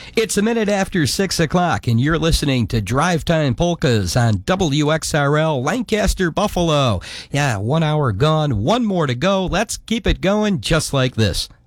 It's a minute after 6 o'clock, and you're listening to Drive Time Polkas on WXRL Lancaster, Buffalo. Yeah, 1 hour gone, one more to go. Let's keep it going just like this.